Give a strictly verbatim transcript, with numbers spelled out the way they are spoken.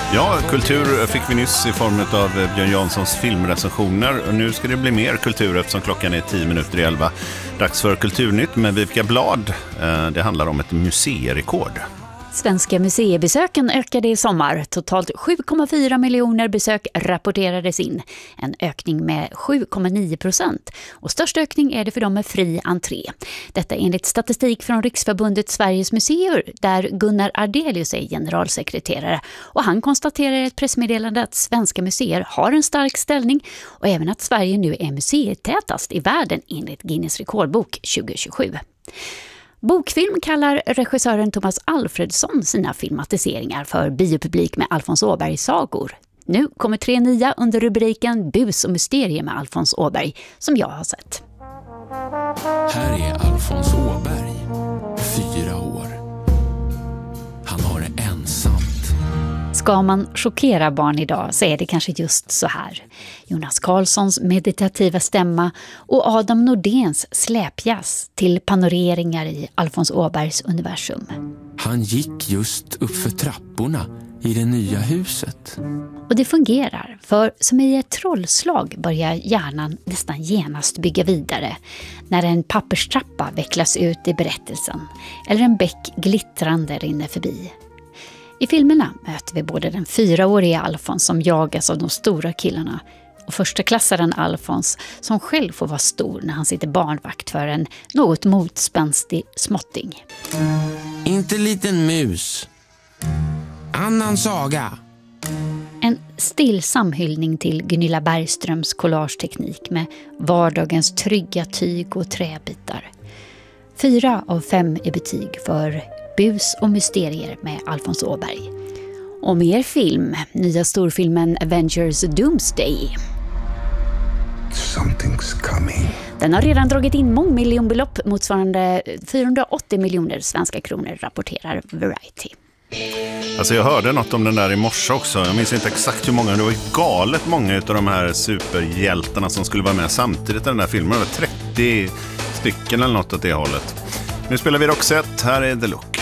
Ja, kultur fick vi nyss i form av Björn Janssons filmrecensioner. Och nu ska det bli mer kultur eftersom klockan är tio minuter i elva. Dags för Kulturnytt med Vivka Blad. Det handlar om ett museirekord. Svenska museibesöken ökade i sommar. Totalt sju komma fyra miljoner besök rapporterades in. En ökning med sju komma nio procent. Och störst ökning är det för dem med fri entré. Detta enligt statistik från Riksförbundet Sveriges museer där Gunnar Ardelius är generalsekreterare. Och han konstaterar i ett pressmeddelande att svenska museer har en stark ställning och även att Sverige nu är museitätast i världen enligt Guinness rekordbok tjugo tjugosju. Bokfilm kallar regissören Thomas Alfredsson sina filmatiseringar för biopublik med Alfons Åbergs sagor. Nu kommer tre nya under rubriken Bus och mysterier med Alfons Åberg som jag har sett. Här är Alfons Åberg, fyra år. Han har det ensamt. Ska man chockera barn idag så är det kanske just så här. Jonas Karlssons meditativa stämma och Adam Nordéns släpjazz till panoreringar i Alfons Åbergs universum. Han gick just upp för trapporna i det nya huset. Och det fungerar, för som i ett trollslag börjar hjärnan nästan genast bygga vidare när en papperstrappa vecklas ut i berättelsen eller en bäck glittrande rinner förbi. I filmerna möter vi både den fyraåriga Alfons som jagas av de stora killarna och första klassaren Alfons som själv får vara stor när han sitter barnvakt för en något motspänstig småtting. Inte liten mus. Annan saga. En stillsam hyllning till Gunilla Bergströms collageteknik med vardagens trygga tyg och träbitar. Fyra av fem är betyg för Bus och mysterier med Alfons Åberg. Och mer film, nya storfilmen Avengers Doomsday. Something's coming. Den har redan dragit in mångmiljonbelopp motsvarande fyrahundraåttio miljoner svenska kronor, rapporterar Variety. Alltså jag hörde något om den där i morse också. Jag minns inte exakt hur många. Det var galet många av de här superhjältarna som skulle vara med samtidigt i den där filmen. Det var trettio stycken eller något åt det hållet. Nu spelar vi Roxette. Här är The Look.